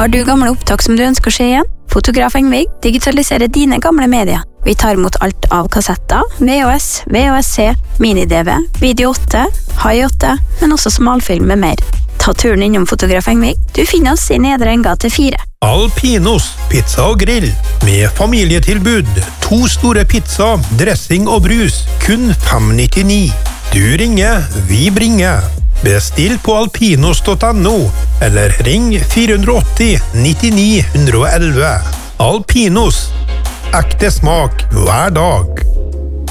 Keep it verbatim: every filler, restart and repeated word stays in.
Har du gamle opptak som du ønsker å se igjen? Fotograf Engvig digitaliserer dine gamle medier. Vi tar imot alt av kassetter, V H S, V H S C, mini-D V, Video åtte, High åtte, men også smalfilm med mer. Ta turen innom Fotograf Engvig. Du finner oss i Nedre Engate fire. Alpinos, pizza og grill, med familietilbud, to store pizza, dressing og brus, kun fem nittini. Du ringer, vi bringer. Bestill på alpinos punktum no, eller ring fire åtti nittini ett ett ett. Alpinos, ekte smak hver dag.